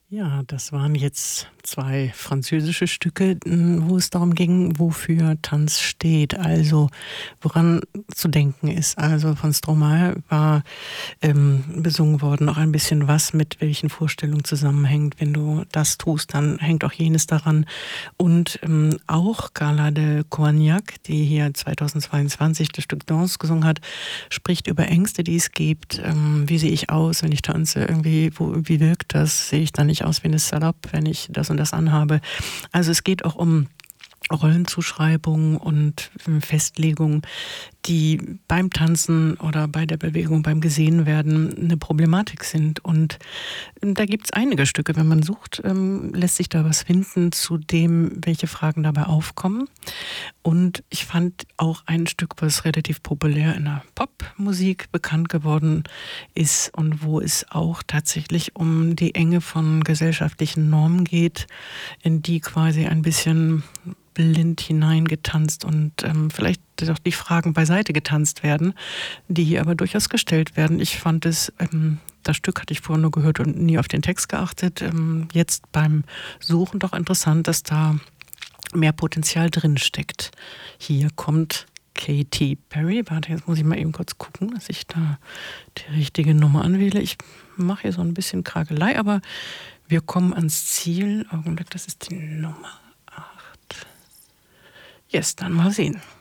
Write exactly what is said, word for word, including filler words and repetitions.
Ja, das waren jetzt zwei französische Stücke, hm, wo es darum ging, wofür Tanz steht, also woran zu denken ist. Also von Stromae war, ähm, besungen worden auch ein bisschen, was mit welchen Vorstellungen zusammenhängt. Wenn du das tust, dann hängt auch jenes daran. Und, ähm, auch Carla de Coagnac, die hier zweitausendzweiundzwanzig das Stück Danse gesungen hat, spricht über Ängste, die es gibt. Ähm, wie sehe ich aus, wenn ich tanze? Irgendwie, wo wie wirkt das? Sehe ich dann nicht aus wie 'ne Salope, wenn ich das und das anhabe? Also, es geht auch um Rollenzuschreibung und, hm, Festlegung, die beim Tanzen oder bei der Bewegung, beim Gesehenwerden 'ne Problematik sind. Und da gibt's einige Stücke. Wenn man sucht, ähm, lässt sich da was finden zu dem, welche Fragen dabei aufkommen. Und ich fand auch ein Stück, was relativ populär in der Popmusik bekannt geworden ist und wo es auch tatsächlich um die Enge von gesellschaftlichen Normen geht, in die quasi ein bisschen blind hineingetanzt und, ähm, vielleicht doch die Fragen beiseite getanzt werden, die hier aber durchaus gestellt werden. Ich fand es ähm, das Stück hatte ich vorher nur gehört und nie auf den Text geachtet. Ähm, jetzt beim Suchen doch interessant, dass da mehr Potenzial drinsteckt. Hier kommt Katy Perry. Warte, jetzt muss ich mal eben kurz gucken, dass ich da die richtige Nummer anwähle. Ich mache hier so 'n bisschen Krakelei, aber wir kommen ans Ziel. Augenblick, das ist die Nummer acht. Yes, dann mal sehen.